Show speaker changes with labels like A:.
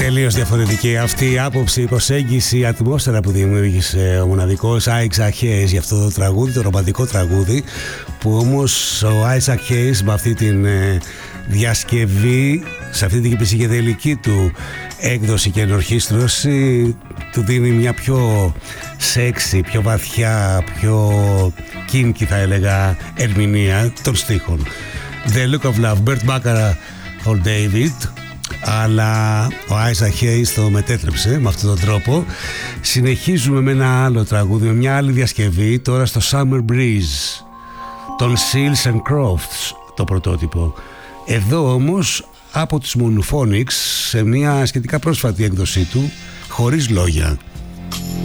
A: Τελείως διαφορετική αυτή η άποψη, η προσέγγιση, η ατμόσφαιρα που δημιούργησε ο μοναδικός Isaac Hayes για αυτό το τραγούδι, το ρομαντικό τραγούδι, που όμως ο Isaac Hayes με αυτή την διασκευή, σε αυτή την ψυχεδελική του έκδοση και ενορχήστρωση, του δίνει μια πιο σεξι, πιο βαθιά, πιο kinky θα έλεγα ερμηνεία των στίχων. The Look of Love, Burt Bacharach, Hal David, αλλά ο Isaac Hayes το μετέτρεψε με αυτόν τον τρόπο. Συνεχίζουμε με ένα άλλο τραγούδι, με μια άλλη διασκευή, τώρα στο Summer Breeze των Seals and Crofts, το πρωτότυπο. Εδώ όμως από τους Monophonics, σε μια σχετικά πρόσφατη έκδοσή του, χωρίς λόγια.